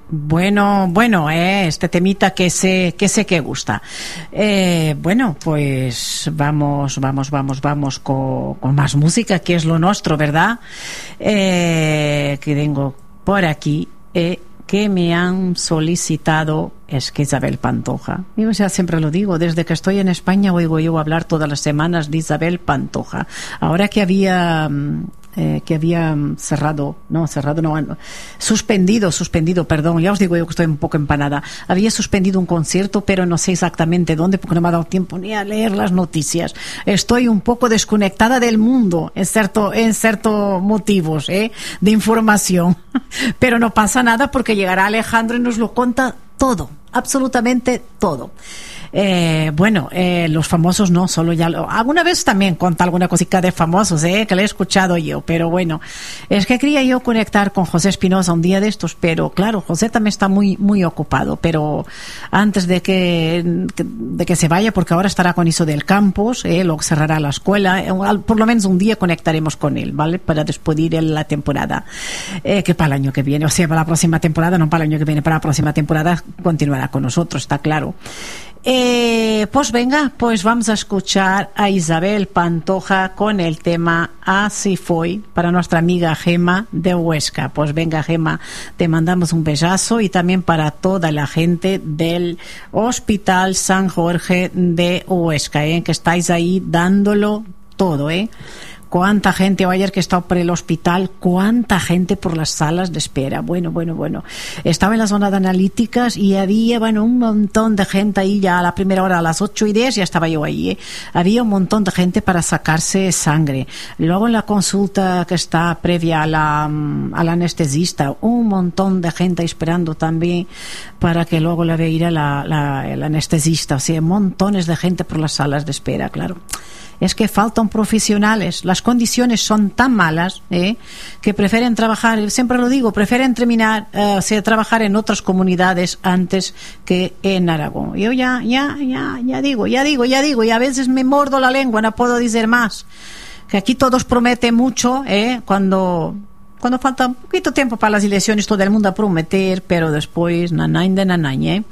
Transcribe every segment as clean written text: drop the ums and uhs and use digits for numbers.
Bueno, este temita que sé que gusta. Bueno, pues vamos con más música, que es lo nuestro, ¿verdad? Que tengo por aquí, que me han solicitado, es que Isabel Pantoja. Yo ya siempre lo digo, desde que estoy en España oigo yo hablar todas las semanas de Isabel Pantoja. Ahora que había suspendido, perdón, ya os digo yo que estoy un poco empanada. Había suspendido un concierto, pero no sé exactamente dónde, porque no me ha dado tiempo ni a leer las noticias. Estoy un poco desconectada del mundo, en ciertos motivos, de información. Pero no pasa nada, porque llegará Alejandro y nos lo cuenta todo, absolutamente todo. Los famosos no, solo ya alguna vez también cuenta alguna cosita de famosos, que le he escuchado yo, pero bueno, es que quería yo conectar con José Espinosa un día de estos, pero claro, José también está muy, muy ocupado, pero antes de que se vaya, porque ahora estará con eso del campus, luego cerrará la escuela, por lo menos un día conectaremos con él, ¿vale? Para despedir la temporada, que para el año que viene, o sea, para la próxima temporada, no para el año que viene, para la próxima temporada continuará con nosotros, está claro. Pues venga, pues vamos a escuchar a Isabel Pantoja con el tema Así Foi, para nuestra amiga Gema de Huesca. Pues venga, Gema, te mandamos un besazo, y también para toda la gente del Hospital San Jorge de Huesca, que estáis ahí dándolo todo, Cuánta gente, ayer que he estado por el hospital, cuánta gente por las salas de espera. Bueno. Estaba en la zona de analíticas y había, un montón de gente ahí ya a la primera hora, a las 8:10, ya estaba yo ahí, Había un montón de gente para sacarse sangre. Luego en la consulta que está previa al anestesista, un montón de gente esperando también para que luego la vea el anestesista. O sea, montones de gente por las salas de espera, claro. Es que faltan profesionales, las condiciones son tan malas, que prefieren trabajar, siempre lo digo, prefieren trabajar en otras comunidades antes que en Aragón. Yo ya digo, y a veces me mordo la lengua, no puedo decir más, que aquí todos prometen mucho, cuando falta un poquito tiempo para las elecciones, todo el mundo a prometer, pero después nanain de nanain,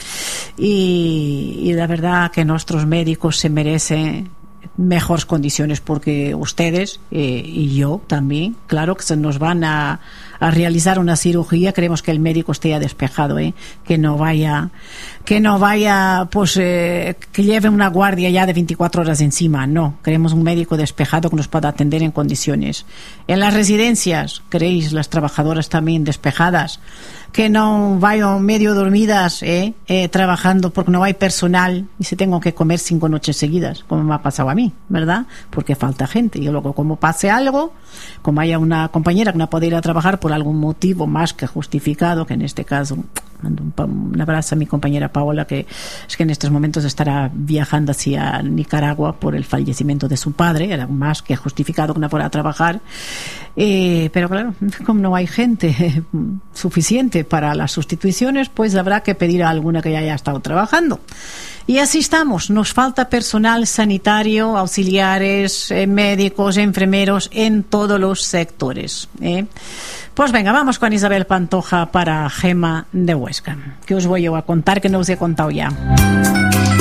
y la verdad que nuestros médicos se merecen mejores condiciones, porque ustedes y yo también, claro, que se nos van a realizar una cirugía, queremos que el médico esté despejado, que no vaya pues que lleve una guardia ya de 24 horas encima. No, queremos un médico despejado que nos pueda atender en condiciones. En las residencias, queréis las trabajadoras también despejadas, que no vayan medio dormidas trabajando porque no hay personal y se tengo que comer 5 noches seguidas, como me ha pasado a mí, ¿verdad? Porque falta gente, y luego como pase algo, como haya una compañera que no puede ir a trabajar por algún motivo más que justificado, que en este caso mando un abrazo a mi compañera Paola, que es que en estos momentos estará viajando hacia Nicaragua por el fallecimiento de su padre, era más que justificado que no fuera a trabajar, pero claro, como no hay gente suficiente para las sustituciones, pues habrá que pedir a alguna que ya haya estado trabajando. Y así estamos, nos falta personal sanitario, auxiliares, médicos, enfermeros en todos los sectores. Pues venga, vamos con Isabel Pantoja para Gema de Huesca, que os voy yo a contar, que no os he contado ya.